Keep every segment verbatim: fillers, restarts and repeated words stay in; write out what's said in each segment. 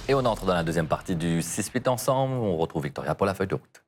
Et on entre dans la deuxième partie du six huit ensemble. On retrouve Victoria pour la feuille de route.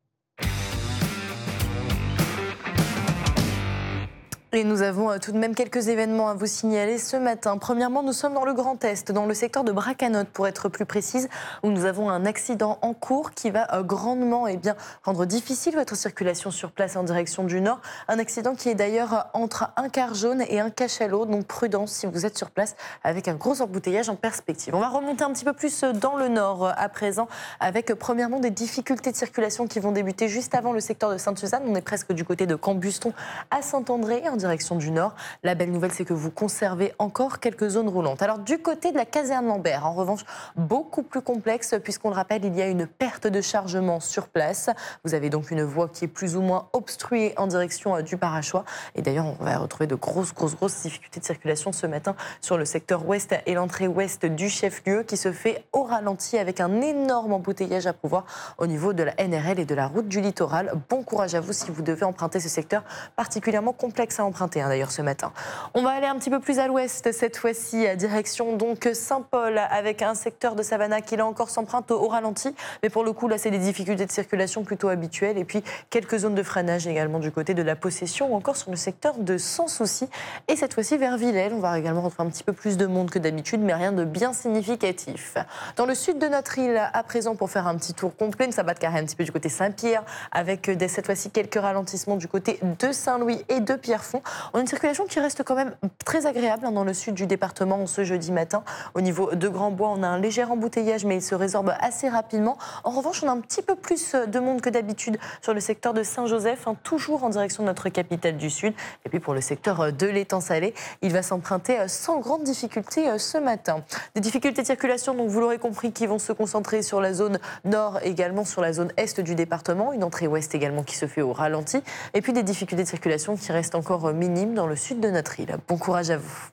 Et nous avons tout de même quelques événements à vous signaler ce matin. Premièrement, nous sommes dans le Grand Est, dans le secteur de Bracanotte, pour être plus précise, où nous avons un accident en cours qui va grandement eh bien, rendre difficile votre circulation sur place en direction du nord. Un accident qui est d'ailleurs entre un car jaune et un cachalot, donc prudence si vous êtes sur place, avec un gros embouteillage en perspective. On va remonter un petit peu plus dans le nord à présent, avec premièrement des difficultés de circulation qui vont débuter juste avant le secteur de Sainte-Suzanne. On est presque du côté de Cambuston à Saint-André, en direction du nord. La belle nouvelle, c'est que vous conservez encore quelques zones roulantes. Alors du côté de la caserne Lambert, en revanche, beaucoup plus complexe, puisqu'on le rappelle, il y a une perte de chargement sur place. Vous avez donc une voie qui est plus ou moins obstruée en direction du Parachois. Et d'ailleurs, on va retrouver de grosses, grosses, grosses difficultés de circulation ce matin sur le secteur ouest et l'entrée ouest du chef-lieu, qui se fait au ralenti avec un énorme embouteillage à pouvoir au niveau de la N R L et de la route du littoral. Bon courage à vous si vous devez emprunter ce secteur particulièrement complexe à emprunter hein, d'ailleurs ce matin. On va aller un petit peu plus à l'ouest cette fois-ci, à direction donc Saint-Paul, avec un secteur de Savannah qui là encore s'emprunte au ralenti, mais pour le coup là c'est des difficultés de circulation plutôt habituelles, et puis quelques zones de freinage également du côté de la Possession ou encore sur le secteur de Sans Souci. Et cette fois-ci vers Villèle, on va également retrouver un petit peu plus de monde que d'habitude, mais rien de bien significatif. Dans le sud de notre île à présent, pour faire un petit tour complet, ça bat de carré un petit peu du côté Saint-Pierre, avec dès cette fois-ci quelques ralentissements du côté de Saint-Louis et de Pierrefonds. On a une circulation qui reste quand même très agréable hein, dans le sud du département ce jeudi matin. Au niveau de Grand-Bois, on a un léger embouteillage, mais il se résorbe assez rapidement. En revanche, on a un petit peu plus de monde que d'habitude sur le secteur de Saint-Joseph, hein, toujours en direction de notre capitale du Sud. Et puis pour le secteur de l'étang salé, il va s'emprunter sans grande difficulté ce matin. Des difficultés de circulation, donc vous l'aurez compris, qui vont se concentrer sur la zone nord, également sur la zone est du département. Une entrée ouest également qui se fait au ralenti. Et puis des difficultés de circulation qui restent encore minimes dans le sud de notre île. Bon courage à vous.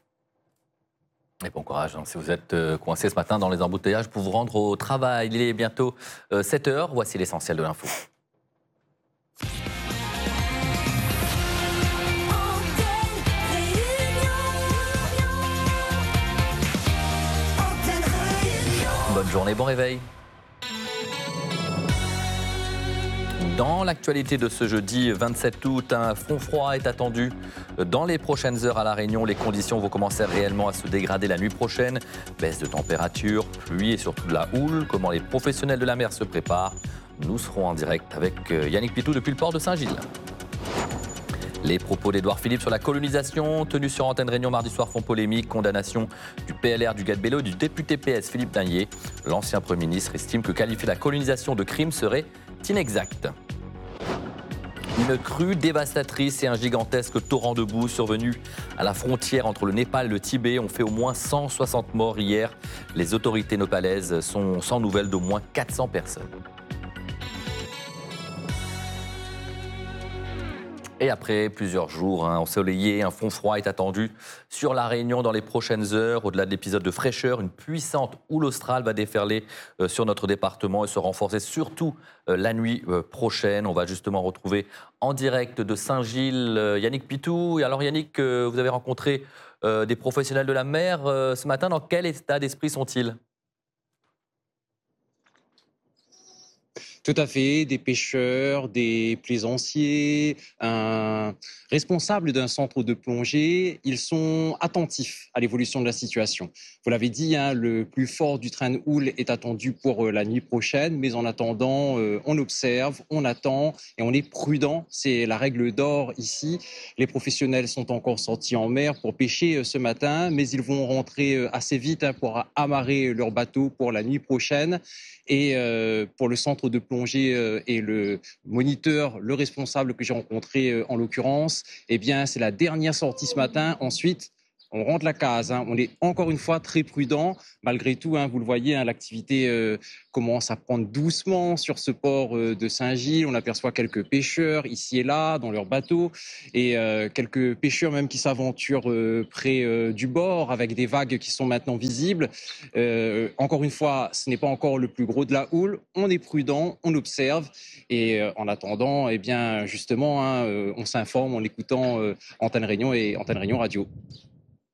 Et bon courage, hein, si vous êtes euh, coincé ce matin dans les embouteillages pour vous rendre au travail. Il est bientôt euh, sept heures, voici l'essentiel de l'info. Bonne journée, bon réveil. Dans l'actualité de ce jeudi vingt-sept août, un front froid est attendu dans les prochaines heures à La Réunion. Les conditions vont commencer réellement à se dégrader la nuit prochaine. Baisse de température, pluie et surtout de la houle. Comment les professionnels de la mer se préparent? Nous serons en direct avec Yannick Pitou depuis le port de Saint-Gilles. Les propos d'Édouard Philippe sur la colonisation, tenus sur Antenne Réunion mardi soir, font polémique. Condamnation du P L R du Gad-Bello et du député P S Philippe Dagnier. L'ancien Premier ministre estime que qualifier la colonisation de crime serait inexact. Une crue dévastatrice et un gigantesque torrent de boue survenu à la frontière entre le Népal et le Tibet ont fait au moins cent soixante morts hier. Les autorités népalaises sont sans nouvelles d'au moins quatre cents personnes. Et après plusieurs jours hein, ensoleillés, un front froid est attendu sur La Réunion dans les prochaines heures. Au-delà de l'épisode de fraîcheur, une puissante houle australe va déferler euh, sur notre département et se renforcer surtout euh, la nuit euh, prochaine. On va justement retrouver en direct de Saint-Gilles euh, Yannick Pitou. Et alors Yannick, euh, vous avez rencontré euh, des professionnels de la mer euh, ce matin. Dans quel état d'esprit sont-ils ? Tout à fait, des pêcheurs, des plaisanciers, un responsable d'un centre de plongée, ils sont attentifs à l'évolution de la situation. Vous l'avez dit, hein, le plus fort du train de houle est attendu pour euh, la nuit prochaine, mais en attendant, euh, on observe, on attend et on est prudent. C'est la règle d'or ici. Les professionnels sont encore sortis en mer pour pêcher euh, ce matin, mais ils vont rentrer euh, assez vite hein, pour amarrer leur bateau pour la nuit prochaine. Et euh, pour le centre de plongée euh, et le moniteur, le responsable que j'ai rencontré euh, en l'occurrence, eh bien c'est la dernière sortie ce matin. Ensuite, on rentre la case, hein. On est encore une fois très prudent. Malgré tout, hein, vous le voyez, hein, l'activité euh, commence à prendre doucement sur ce port euh, de Saint-Gilles. On aperçoit quelques pêcheurs ici et là dans leurs bateaux et euh, quelques pêcheurs même qui s'aventurent euh, près euh, du bord avec des vagues qui sont maintenant visibles. Euh, encore une fois, ce n'est pas encore le plus gros de la houle. On est prudent, on observe et euh, en attendant, eh bien justement, hein, euh, on s'informe en écoutant euh, Antenne Réunion et Antenne Réunion Radio.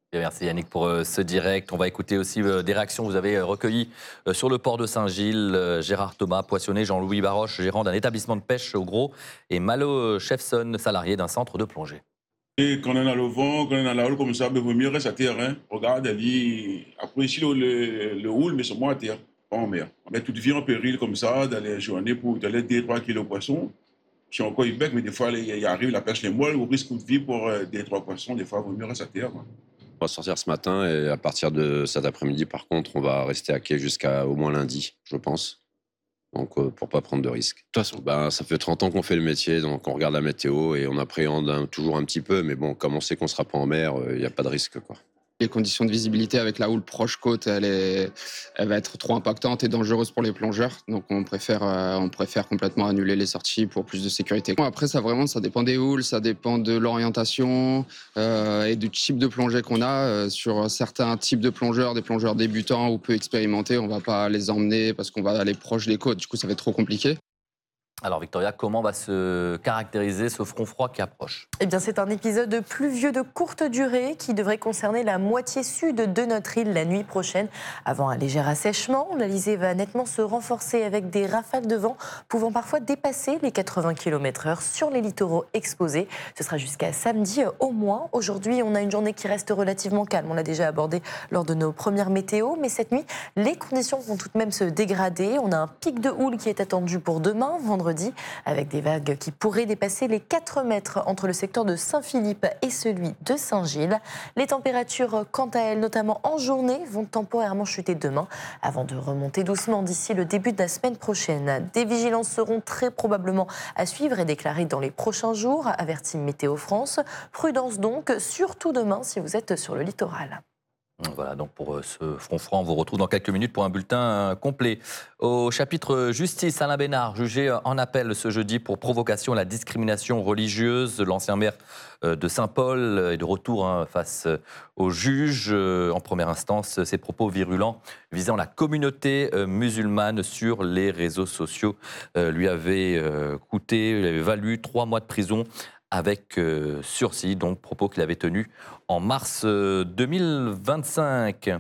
Et merci Yannick pour euh, ce direct. On va écouter aussi euh, des réactions que vous avez euh, recueillies euh, sur le port de Saint-Gilles. Euh, Gérard Thomas, poissonnier, Jean-Louis Baroche, gérant d'un établissement de pêche au gros, et Malo Chefson, salarié d'un centre de plongée. Et quand on est dans le vent, quand on est dans la houle comme ça, il vaut mieux rester à terre. Hein. Regarde, Ali, après ici, le, le, le houle, mais seulement à terre, pas en mer. On met toute vie en péril comme ça dans les journées pour d'aller deux trois kilos de poissons. Puis encore, il bec, mais des fois, il, il arrive, la pêche les molles, au risque de vie pour euh, deux trois poissons. Des fois, il vaut mieux rester à terre. Quoi. On va sortir ce matin et à partir de cet après-midi, par contre, on va rester à quai jusqu'à au moins lundi, je pense. Donc, euh, pour pas prendre de risques. De toute façon, ben, ça fait trente ans qu'on fait le métier, donc on regarde la météo et on appréhende un, toujours un petit peu. Mais bon, comme on sait qu'on sera pas en mer, il euh, n'y a pas de risque, quoi. Les conditions de visibilité avec la houle proche côte, elle, est, elle va être trop impactante et dangereuse pour les plongeurs. Donc on préfère, euh, on préfère complètement annuler les sorties pour plus de sécurité. Bon, après, ça vraiment, ça dépend des houles, ça dépend de l'orientation euh, et du type de plongée qu'on a. Euh, sur certains types de plongeurs, des plongeurs débutants ou peu expérimentés, on va pas les emmener parce qu'on va aller proche des côtes. Du coup, ça va être trop compliqué. Alors Victoria, comment va se caractériser ce front froid qui approche ? Eh bien, c'est un épisode pluvieux de courte durée qui devrait concerner la moitié sud de notre île la nuit prochaine. Avant un léger assèchement, l'Alizé va nettement se renforcer avec des rafales de vent pouvant parfois dépasser les quatre-vingts kilomètres heure sur les littoraux exposés. Ce sera jusqu'à samedi au moins. Aujourd'hui, on a une journée qui reste relativement calme. On l'a déjà abordé lors de nos premières météos. Mais cette nuit, les conditions vont tout de même se dégrader. On a un pic de houle qui est attendu pour demain, vendredi, avec des vagues qui pourraient dépasser les quatre mètres entre le secteur de Saint-Philippe et celui de Saint-Gilles. Les températures, quant à elles, notamment en journée, vont temporairement chuter demain avant de remonter doucement d'ici le début de la semaine prochaine. Des vigilances seront très probablement à suivre et déclarées dans les prochains jours, avertit Météo France. Prudence donc, surtout demain si vous êtes sur le littoral. Voilà, donc pour ce front froid, on vous retrouve dans quelques minutes pour un bulletin complet. Au chapitre justice, Alain Bénard, jugé en appel ce jeudi pour provocation à la discrimination religieuse. L'ancien maire de Saint-Paul est de retour hein, face au juge. En première instance, ses propos virulents visant la communauté musulmane sur les réseaux sociaux lui avaient coûté, lui avaient valu trois mois de prison avec euh, sursis, donc propos qu'il avait tenus en mars euh, deux mille vingt-cinq.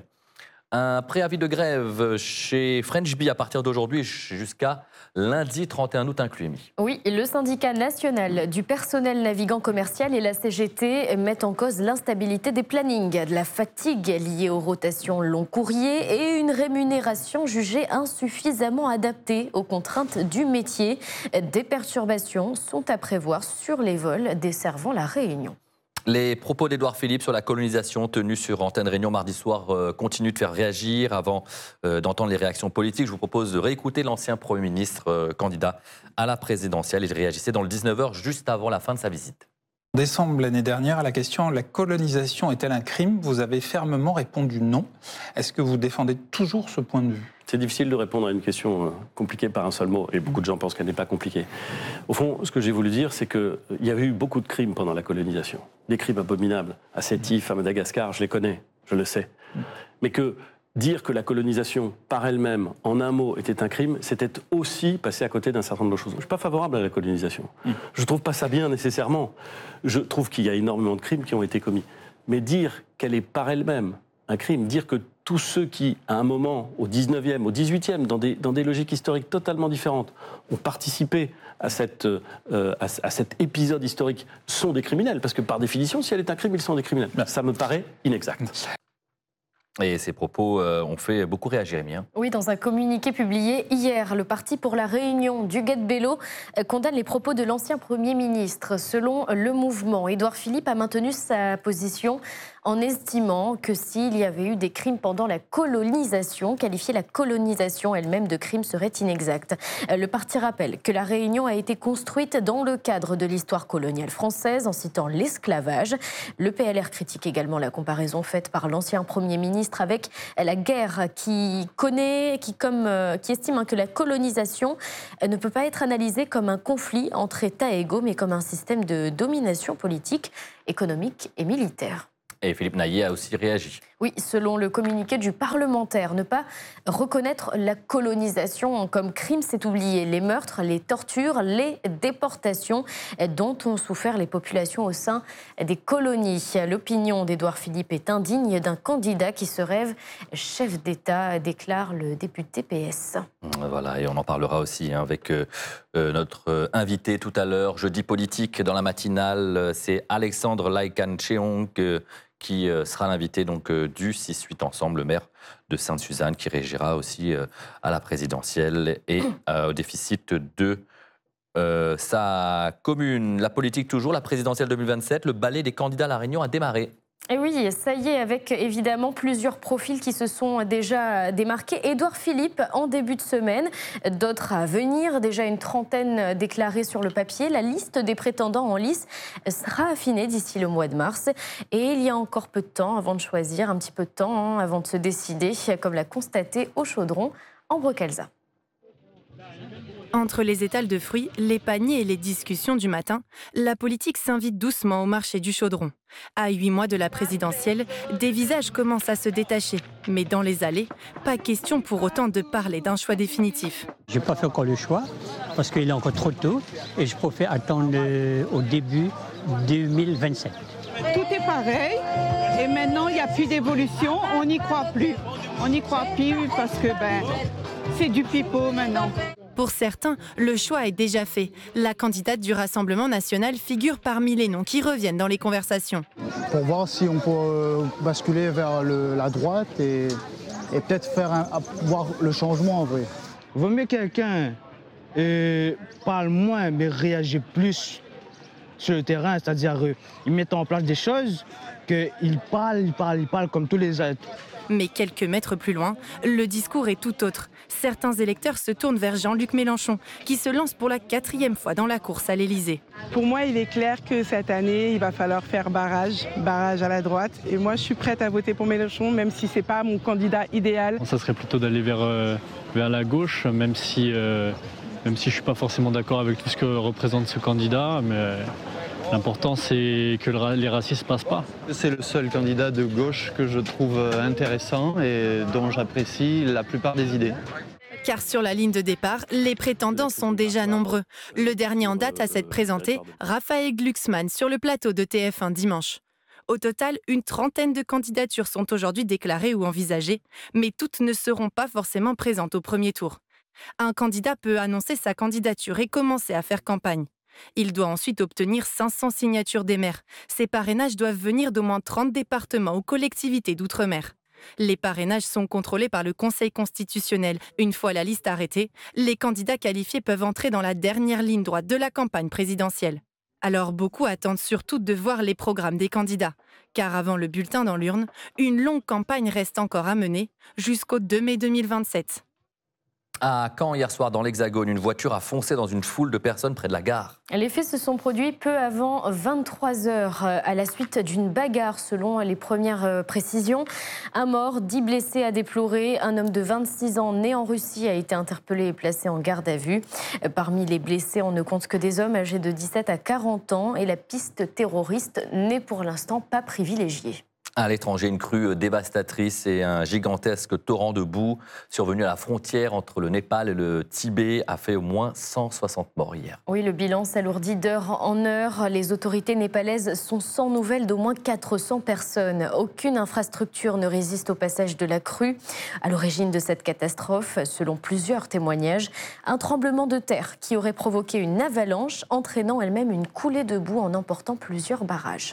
Un préavis de grève chez French Bee à partir d'aujourd'hui jusqu'à lundi trente et un août inclus. Oui, le syndicat national du personnel navigant commercial et la C G T mettent en cause l'instabilité des plannings, de la fatigue liée aux rotations long courrier et une rémunération jugée insuffisamment adaptée aux contraintes du métier. Des perturbations sont à prévoir sur les vols desservant la Réunion. Les propos d'Édouard Philippe sur la colonisation tenus sur Antenne Réunion mardi soir euh, continuent de faire réagir. Avant euh, d'entendre les réactions politiques, je vous propose de réécouter l'ancien Premier ministre euh, candidat à la présidentielle. Il réagissait dans le dix-neuf heures juste avant la fin de sa visite. En décembre l'année dernière, à la question « La colonisation est-elle un crime ?», vous avez fermement répondu non. Est-ce que vous défendez toujours ce point de vue ? C'est difficile de répondre à une question compliquée par un seul mot, et beaucoup de gens pensent qu'elle n'est pas compliquée. Au fond, ce que j'ai voulu dire, c'est qu'il y avait eu beaucoup de crimes pendant la colonisation. Des crimes abominables. À Sétif, à Madagascar, je les connais, je le sais. Mais que dire que la colonisation, par elle-même, en un mot, était un crime, c'était aussi passer à côté d'un certain nombre de choses. Je ne suis pas favorable à la colonisation. Je ne trouve pas ça bien, nécessairement. Je trouve qu'il y a énormément de crimes qui ont été commis. Mais dire qu'elle est par elle-même un crime, dire que tous ceux qui, à un moment, au dix-neuvième, au dix-huitième, dans des, dans des logiques historiques totalement différentes, ont participé à, cette, euh, à, à cet épisode historique, sont des criminels. Parce que par définition, si elle est un crime, ils sont des criminels. Ça me paraît inexact. Et ces propos euh, ont fait beaucoup réagir, Rémi. Hein. Oui, dans un communiqué publié hier, le Parti pour la Réunion du Guet-Bello condamne les propos de l'ancien Premier ministre. Selon le mouvement, Édouard Philippe a maintenu sa position en estimant que s'il y avait eu des crimes pendant la colonisation, qualifier la colonisation elle-même de crime serait inexact. Le parti rappelle que la Réunion a été construite dans le cadre de l'histoire coloniale française en citant l'esclavage. Le P L R critique également la comparaison faite par l'ancien Premier ministre avec la guerre qui connaît, qui, comme, euh, qui estime hein, que la colonisation ne peut pas être analysée comme un conflit entre États égaux, mais comme un système de domination politique, économique et militaire. Et Philippe Naillet a aussi réagi. Oui, selon le communiqué du parlementaire, ne pas reconnaître la colonisation comme crime, c'est oublier les meurtres, les tortures, les déportations dont ont souffert les populations au sein des colonies. L'opinion d'Édouard Philippe est indigne d'un candidat qui se rêve chef d'État, déclare le député P S. Voilà, et on en parlera aussi avec euh, notre invité tout à l'heure. Jeudi politique dans la matinale, c'est Alexandre Laïkan-Cheong euh, qui sera l'invité donc du six huit Ensemble, le maire de Sainte-Suzanne, qui réagira aussi à la présidentielle et au déficit de euh, sa commune. La politique toujours, la présidentielle deux mille vingt-sept, le ballet des candidats à La Réunion a démarré. Et oui, ça y est, avec évidemment plusieurs profils qui se sont déjà démarqués. Édouard Philippe en début de semaine, d'autres à venir, déjà une trentaine déclarés sur le papier. La liste des prétendants en lice sera affinée d'ici le mois de mars. Et il y a encore peu de temps avant de choisir, un petit peu de temps hein, avant de se décider, comme l'a constaté au Chaudron, Ambre Calza. Entre les étals de fruits, les paniers et les discussions du matin, la politique s'invite doucement au marché du Chaudron. À huit mois de la présidentielle, des visages commencent à se détacher. Mais dans les allées, pas question pour autant de parler d'un choix définitif. Je n'ai pas fait encore le choix parce qu'il est encore trop tôt et je préfère attendre au début deux mille vingt-sept. Tout est pareil et maintenant il n'y a plus d'évolution, on n'y croit plus. On n'y croit plus parce que ben, c'est du pipeau maintenant. Pour certains, le choix est déjà fait. La candidate du Rassemblement national figure parmi les noms qui reviennent dans les conversations. Pour voir si on peut euh, basculer vers le, la droite et, et peut-être faire un, voir le changement en vrai. Vaut mieux quelqu'un euh, parle moins mais réagit plus sur le terrain, c'est-à-dire euh, il met en place des choses qu'il parle, il parle, il parle comme tous les autres. Mais quelques mètres plus loin, le discours est tout autre. Certains électeurs se tournent vers Jean-Luc Mélenchon, qui se lance pour la quatrième fois dans la course à l'Élysée. Pour moi, il est clair que cette année, il va falloir faire barrage, barrage à la droite. Et moi, je suis prête à voter pour Mélenchon, même si ce n'est pas mon candidat idéal. Ça serait plutôt d'aller vers, euh, vers la gauche, même si, euh, même si je ne suis pas forcément d'accord avec tout ce que représente ce candidat. Mais euh, l'important, c'est que le, les racistes ne passent pas. C'est le seul candidat de gauche que je trouve intéressant et dont j'apprécie la plupart des idées. Car sur la ligne de départ, les prétendants sont déjà nombreux. Le dernier en date à s'être présenté, Raphaël Glucksmann, sur le plateau de T F un dimanche. Au total, une trentaine de candidatures sont aujourd'hui déclarées ou envisagées, mais toutes ne seront pas forcément présentes au premier tour. Un candidat peut annoncer sa candidature et commencer à faire campagne. Il doit ensuite obtenir cinq cents signatures des maires. Ces parrainages doivent venir d'au moins trente départements ou collectivités d'outre-mer. Les parrainages sont contrôlés par le Conseil constitutionnel. Une fois la liste arrêtée, les candidats qualifiés peuvent entrer dans la dernière ligne droite de la campagne présidentielle. Alors beaucoup attendent surtout de voir les programmes des candidats. Car avant le bulletin dans l'urne, une longue campagne reste encore à mener jusqu'au deux mai deux mille vingt-sept. À Caen, hier soir, dans l'Hexagone, une voiture a foncé dans une foule de personnes près de la gare. Les faits se sont produits peu avant vingt-trois heures, à la suite d'une bagarre, selon les premières précisions. Un mort, dix blessés à déplorer. Un homme de vingt-six ans, né en Russie, a été interpellé et placé en garde à vue. Parmi les blessés, on ne compte que des hommes âgés de dix-sept à quarante ans. Et la piste terroriste n'est pour l'instant pas privilégiée. À l'étranger, une crue dévastatrice et un gigantesque torrent de boue survenu à la frontière entre le Népal et le Tibet a fait au moins cent soixante morts hier. Oui, le bilan s'alourdit d'heure en heure. Les autorités népalaises sont sans nouvelles d'au moins quatre cents personnes. Aucune infrastructure ne résiste au passage de la crue. À l'origine de cette catastrophe, selon plusieurs témoignages, un tremblement de terre qui aurait provoqué une avalanche, entraînant elle-même une coulée de boue en emportant plusieurs barrages.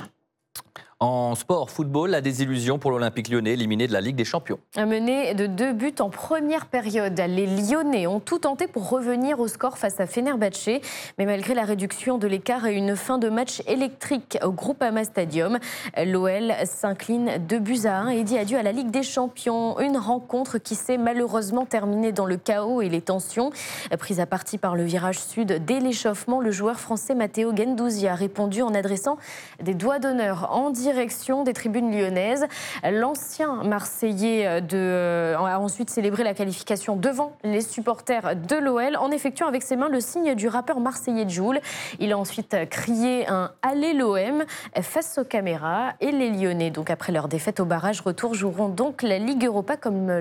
En sport, football, la désillusion pour l'Olympique lyonnais, éliminé de la Ligue des Champions. Mené de deux buts en première période, les Lyonnais ont tout tenté pour revenir au score face à Fenerbahçe. Mais malgré la réduction de l'écart et une fin de match électrique au Groupama Stadium, l'O L s'incline deux buts à un et dit adieu à la Ligue des Champions. Une rencontre qui s'est malheureusement terminée dans le chaos et les tensions. Prise à partie par le virage sud dès l'échauffement, le joueur français Matteo Guendouzi a répondu en adressant des doigts d'honneur en direct direction des tribunes lyonnaises. L'ancien Marseillais de, a ensuite célébré la qualification devant les supporters de l'O L en effectuant avec ses mains le signe du rappeur marseillais Jul. Il a ensuite crié un « Allez l'O M » face aux caméras. Et les Lyonnais, donc après leur défaite au barrage retour, joueront donc la Ligue Europa comme